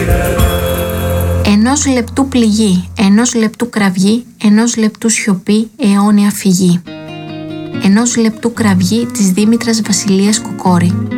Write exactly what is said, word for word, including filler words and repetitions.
Ενός λεπτού πληγή, ενός λεπτού κραυγή, ενός λεπτού σιωπή, αιώνια φυγή. Ενός λεπτού κραυγή της Δήμητρας Βασιλείας Κοκόρη.